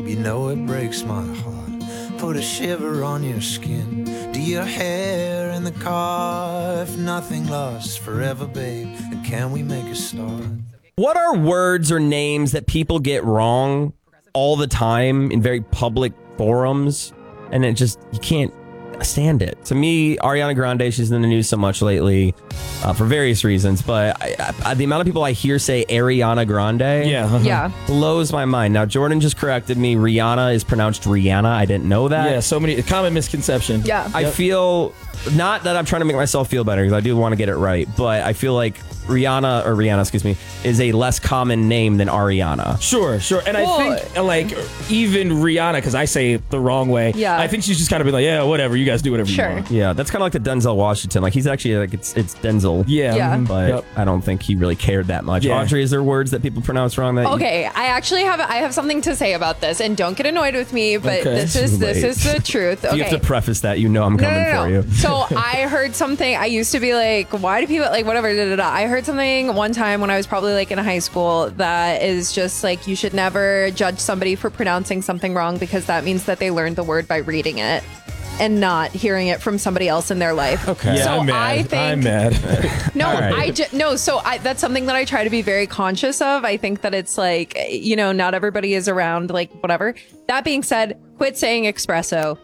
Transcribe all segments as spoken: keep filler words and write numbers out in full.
babe, you know it breaks my heart. Put a shiver on your skin. Do your hair in the car. If nothing lasts forever, babe, then can we make a start? What are words or names that people get wrong all the time in very public forums? And it just, you can't stand it. To me, Ariana Grande, she's in the news so much lately uh, for various reasons, but I, I, the amount of people I hear say Ariana Grande Yeah. uh-huh. Yeah. blows my mind. Now, Jordan just corrected me. Rihanna is pronounced Rihanna. I didn't know that. Yeah, so many, common misconception. Yeah. I feel, not that I'm trying to make myself feel better, because I do want to get it right, but I feel like Rihanna, or Rihanna, excuse me, is a less common name than Ariana. Sure, sure. And Well, I think, like, even Rihanna, because I say it the wrong way, Yeah. I think she's just kind of been like, yeah, whatever, you guys do whatever Sure. you want. Yeah, that's kind of like the Denzel Washington. Like, he's actually, like, it's it's Denzel. Yeah. Yeah. mhm. But Yep. I don't think he really cared that much. Yeah. Audrey, is there words that people pronounce wrong? That you- Okay, I actually have I have something to say about this, and don't get annoyed with me, but Okay. this is this Too is the truth. You Okay. have to preface that. You know I'm No, coming no, no, for no. you. So I heard something. I used to be like, why do people like whatever? Da, da, da. I heard something one time when I was probably like in high school that is just like you should never judge somebody for pronouncing something wrong because that means that they learned the word by reading it and not hearing it from somebody else in their life. Okay. Yeah, So I'm mad. I think I'm mad. no, All right. I ju- no. So I, that's something that I try to be very conscious of. I think that it's like you know, not everybody is around. Like whatever. That being said, quit saying espresso.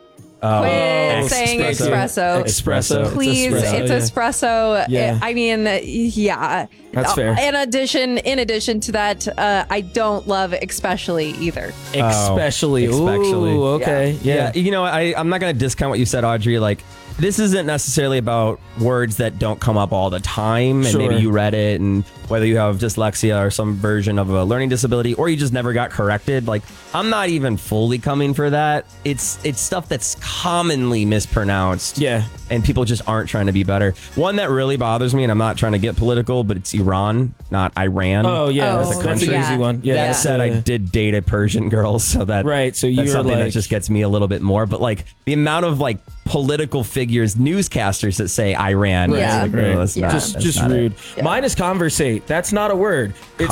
Quit saying espresso. Espresso. Please, It's it's espresso, espresso. yeah. I mean, yeah. That's fair. In addition, in addition to that, uh, I don't love especially either. Especially. especially. Ooh, okay. Yeah. Yeah. You know, I, I'm not going to discount what you said, Audrey. Like, this isn't necessarily about words that don't come up all the time. And Sure. maybe you read it, and whether you have dyslexia or some version of a learning disability, or you just never got corrected. Like, I'm not even fully coming for that. It's it's stuff that's commonly mispronounced. Yeah. And people just aren't trying to be better. One that really bothers me, and I'm not trying to get political, but it's Iran, not Iran. Oh, yeah. Oh, that's, a- that's an yeah. easy one. Yeah. That Yeah. said, I did date a Persian girl, so that Right, so that's you're something that like- just gets me a little bit more. But like the amount of like political figures, newscasters that say Iran, Right. it's like, Yeah. no, that's Yeah. not, Just, that's just not it. rude. Mine is conversate. That's not a word. It's